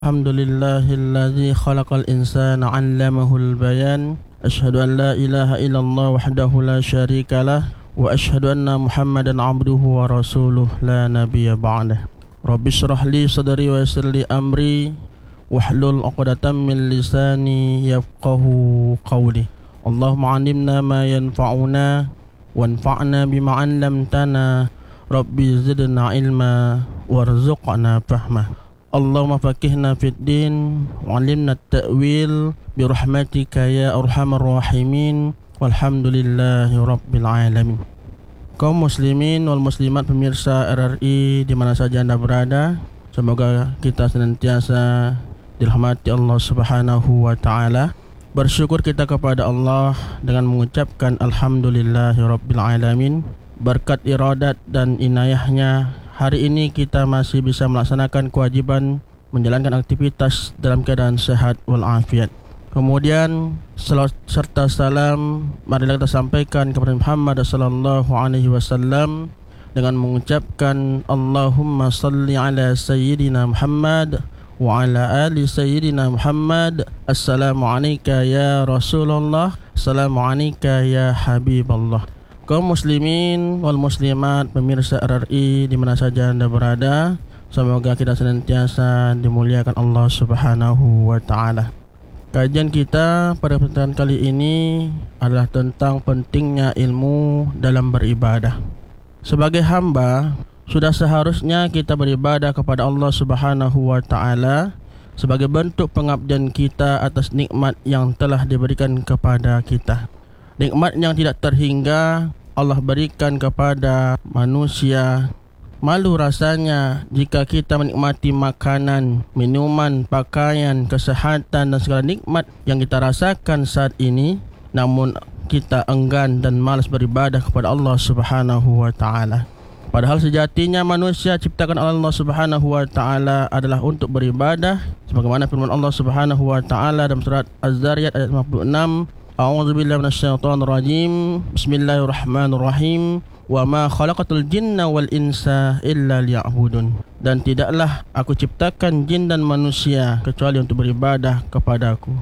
Alhamdulillahilladzi khalaqal insana 'allamahul bayan. Asyhadu an la ilaha illallah wahdahu la syarikalah wa asyhadu anna Muhammadan 'abduhu wa rasuluh la nabiyya ba'dah. Rabbi shrah li sadri wa yassir li amri wahlul 'uqdatam min lisani yafqahu qawli. Allahumma 'allimna ma yanfa'una wanfa'na bima 'allamtana. Rabbi zidna ilma warzuqna fahma. Allahumma faqihna fid din wa'allimna at-ta'wil bi rahmatika ya arhamar rahimin walhamdulillahi rabbil alamin. Kaum muslimin wal muslimat pemirsa RRI di mana saja Anda berada, semoga kita senantiasa dirahmati Allah Subhanahu wa taala. Bersyukur kita kepada Allah dengan mengucapkan alhamdulillahi rabbil alamin. Berkat iradat dan inayahnya, hari ini kita masih bisa melaksanakan kewajiban menjalankan aktivitas dalam keadaan sehat walafiat. Kemudian salawat serta salam marilah kita sampaikan kepada Muhammad sallallahu alaihi wasallam dengan mengucapkan Allahumma salli ala sayyidina Muhammad wa ala ali sayyidina Muhammad. Assalamu alayka ya Rasulullah, assalamu alayka ya Habiballah. Kaum muslimin wal muslimat pemirsa RRI di mana saja Anda berada, semoga kita senantiasa dimuliakan Allah Subhanahu wa taala. Kajian kita pada kesempatan kali ini adalah tentang pentingnya ilmu dalam beribadah. Sebagai hamba, sudah seharusnya kita beribadah kepada Allah Subhanahu wa taala sebagai bentuk pengabdian kita atas nikmat yang telah diberikan kepada kita. Nikmat yang tidak terhingga Allah berikan kepada manusia. Malu rasanya jika kita menikmati makanan, minuman, pakaian, kesehatan dan segala nikmat yang kita rasakan saat ini, namun kita enggan dan malas beribadah kepada Allah Subhanahu wa taala. Padahal sejatinya manusia ciptakan Allah Subhanahu wa taala adalah untuk beribadah, sebagaimana firman Allah Subhanahu wa taala dalam surat Az-Zariyat ayat 56. A'udzubillahi minasyaitonir rajim. Bismillahirrahmanirrahim. Wa ma khalaqatul jinna wal insa illa liya'budun. Dan tidaklah aku ciptakan jin dan manusia kecuali untuk beribadah kepadaku.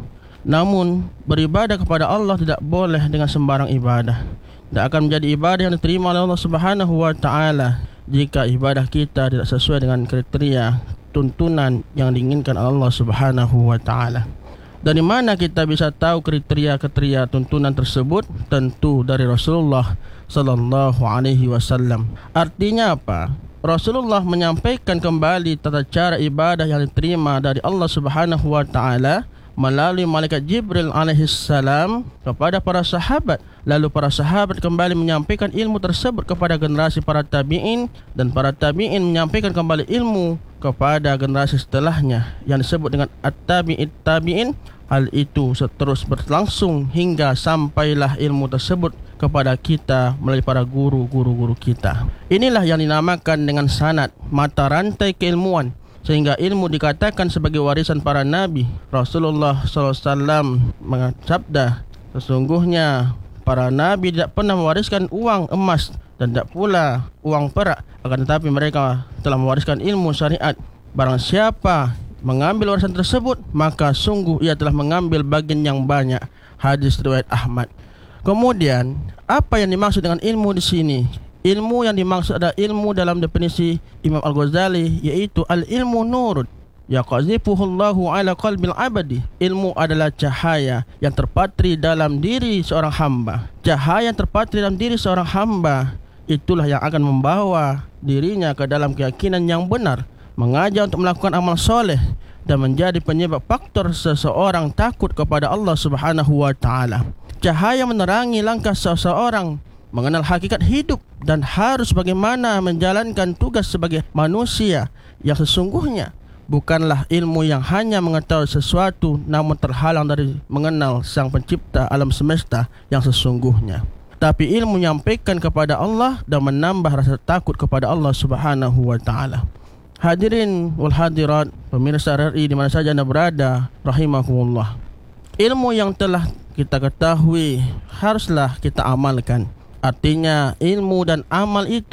Namun beribadah kepada Allah tidak boleh dengan sembarang ibadah. Tidak akan menjadi ibadah yang diterima oleh Allah Subhanahu wa taala jika ibadah kita tidak sesuai dengan kriteria tuntunan yang diinginkan Allah Subhanahu wa taala. Dari mana kita bisa tahu kriteria tuntunan tersebut? Tentu dari Rasulullah sallallahu alaihi wasallam. Artinya apa? Rasulullah menyampaikan kembali tata cara ibadah yang diterima dari Allah Subhanahu wa taala melalui malaikat Jibril alaihis salam kepada para sahabat. Lalu para sahabat kembali menyampaikan ilmu tersebut kepada generasi para tabi'in, dan para tabi'in menyampaikan kembali ilmu kepada generasi setelahnya yang disebut dengan at-tabi'it tabi'in. Hal itu terus berlangsung hingga sampailah ilmu tersebut kepada kita melalui para guru-guru kita. Inilah yang dinamakan dengan sanad, mata rantai keilmuan, sehingga ilmu dikatakan sebagai warisan para nabi. Rasulullah SAW bersabda, sesungguhnya para nabi tidak pernah mewariskan uang emas dan tidak pula uang perak, akan tetapi mereka telah mewariskan ilmu syariat. Barang siapa mengambil warisan tersebut, maka sungguh ia telah mengambil bagian yang banyak. Hadis riwayat Ahmad. Kemudian, apa yang dimaksud dengan ilmu di sini? Ilmu yang dimaksud adalah ilmu dalam definisi Imam Al-Ghazali, yaitu al-ilmu nurun yaqazifuhullahu ala qalbil abadi. Ilmu adalah cahaya yang terpatri dalam diri seorang hamba. Cahaya yang terpatri dalam diri seorang hamba, itulah yang akan membawa dirinya ke dalam keyakinan yang benar, mengajak untuk melakukan amal soleh, dan menjadi penyebab faktor seseorang takut kepada Allah Subhanahu wa taala. Cahaya menerangi langkah seseorang mengenal hakikat hidup dan harus bagaimana menjalankan tugas sebagai manusia yang sesungguhnya. Bukanlah ilmu yang hanya mengetahui sesuatu namun terhalang dari mengenal Sang Pencipta alam semesta yang sesungguhnya, tapi ilmu menyampaikan kepada Allah dan menambah rasa takut kepada Allah Subhanahu wa taala. Hadirin wal hadirat pemirsa RRI di mana saja Anda berada, rahimakumullah. Ilmu yang telah kita ketahui haruslah kita amalkan. Artinya ilmu dan amal itu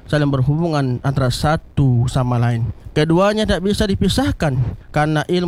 saling berhubungan antara satu sama lain. Keduanya tak bisa dipisahkan karena ilmu